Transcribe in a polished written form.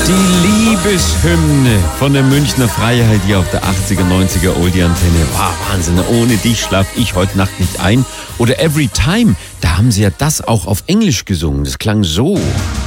Die Liebeshymne von der Münchner Freiheit hier auf der 80er, 90er Oldie-Antenne. Wow, Wahnsinn, ohne dich schlaf ich heute Nacht nicht ein. Oder Every Time, da haben sie ja das auch auf Englisch gesungen. Das klang so.